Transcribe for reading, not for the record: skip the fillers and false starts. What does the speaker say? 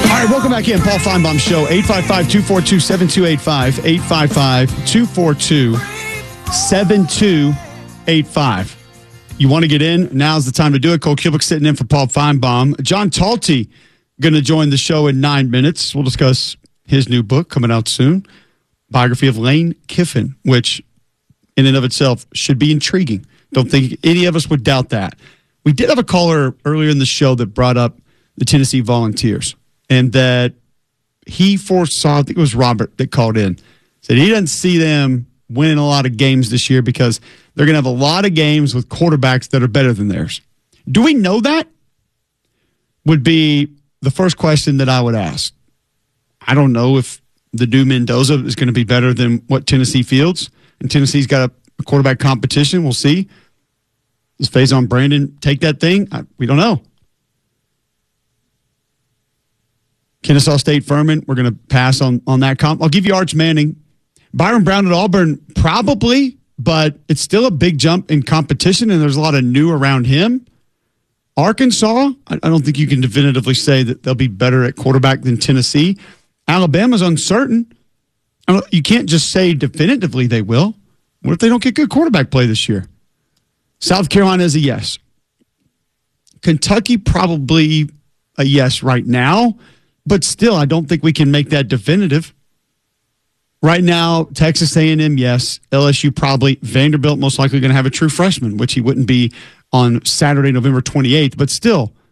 All right, welcome back in. Paul Feinbaum Show, 855-242-7285, 855-242-7285. You want to get in? Now's the time to do it. Cole Kubick sitting in for Paul Feinbaum. John Talty going to join the show in 9 minutes. We'll discuss his new book coming out soon, biography of Lane Kiffin, which in and of itself should be intriguing. Don't think any of us would doubt that. We did have a caller earlier in the show that brought up the Tennessee Volunteers and that he foresaw, I think it was Robert that called in, said he doesn't see them winning a lot of games this year because they're going to have a lot of games with quarterbacks that are better than theirs. Do we know that? Would be the first question that I would ask. I don't know if the Dude Mendoza is going to be better than what Tennessee fields, and Tennessee's got a quarterback competition. We'll see. Does Faison Brandon take that thing? We don't know. Kennesaw State Furman, we're going to pass on that comp. I'll give you Arch Manning. Byron Brown at Auburn, probably, but it's still a big jump in competition, and there's a lot of new around him. Arkansas, I don't think you can definitively say that they'll be better at quarterback than Tennessee. Alabama's uncertain. You can't just say definitively they will. What if they don't get good quarterback play this year? South Carolina is a yes. Kentucky, probably a yes right now, but still, I don't think we can make that definitive. Right now, Texas A&M, yes. LSU, probably. Vanderbilt, most likely going to have a true freshman, which he wouldn't be on Saturday, November 28th. But still,